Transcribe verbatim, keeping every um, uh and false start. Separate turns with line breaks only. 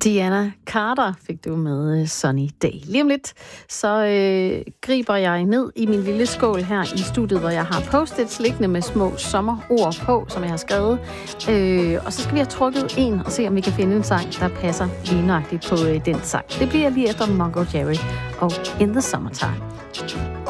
Diana Carter fik du med Sunny Day. Lige om lidt, så øh, griber jeg ned i min lille skål her i studiet, hvor jeg har post-its liggende med små sommerord på, som jeg har skrevet. Øh, og så skal vi have trukket en og se, om vi kan finde en sang, der passer lige nøjagtigt på øh, den sang. Det bliver lige efter Mungo Jerry og In the Summertime.